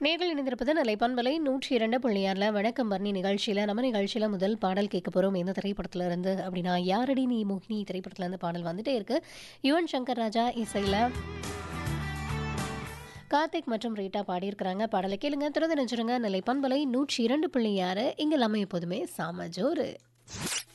நேர்கள் இணைந்திருப்பது நிலைப்பண்பலை 102.6 வணக்கம் பரணி நிகழ்ச்சியில் முதல் பாடல் கேட்க போகிறோம். எந்த திரைப்படத்துல இருந்து அப்படின்னா, யாரடி நீ மோகினி திரைப்படத்துல இருந்து பாடல் வந்துட்டே இருக்கு. யுவன் சங்கர் ராஜா இசையில் கார்த்திக் மற்றும் ரீட்டா பாடியிருக்கிறாங்க. பாடலை கேளுங்க, திறந்து நினைச்சிருங்க. நிலைப்பண்பலை 102.6 இங்கே எல்லாமே எப்போதுமே சாம ஜோறு.